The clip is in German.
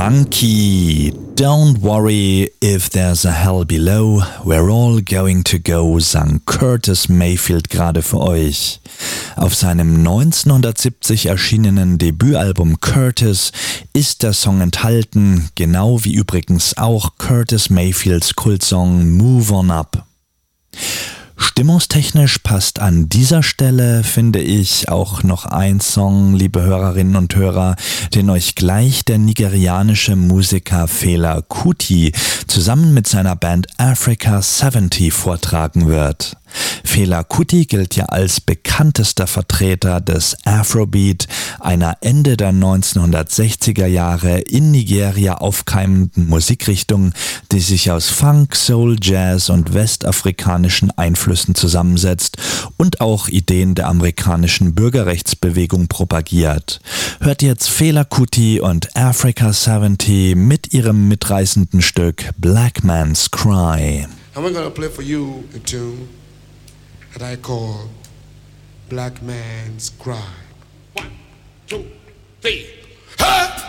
Funky, Don't Worry If There's a Hell Below, We're All Going to Go, sang Curtis Mayfield gerade für euch. Auf seinem 1970 erschienenen Debütalbum Curtis ist der Song enthalten, genau wie übrigens auch Curtis Mayfields Kultsong Move On Up. Stimmungstechnisch passt an dieser Stelle, finde ich, auch noch ein Song, liebe Hörerinnen und Hörer, den euch gleich der nigerianische Musiker Fela Kuti zusammen mit seiner Band Africa 70 vortragen wird. Fela Kuti gilt ja als bekanntester Vertreter des Afrobeat, einer Ende der 1960er Jahre in Nigeria aufkeimenden Musikrichtung, die sich aus Funk, Soul, Jazz und westafrikanischen Einflüssen zusammensetzt und auch Ideen der amerikanischen Bürgerrechtsbewegung propagiert. Hört jetzt Fela Kuti und Africa 70 mit ihrem mitreißenden Stück Black Man's Cry. And we're gonna play for you a tune that I call Black Man's Cry. 1, 2, 3.